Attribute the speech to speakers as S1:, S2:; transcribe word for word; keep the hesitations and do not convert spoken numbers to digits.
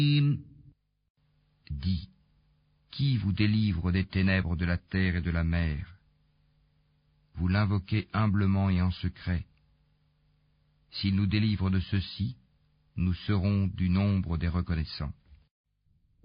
S1: Dis, qui vous délivre des ténèbres de la terre et de la mer? Vous l'invoquez humblement et en secret. S'il nous délivre de ceci, nous serons du nombre des reconnaissants.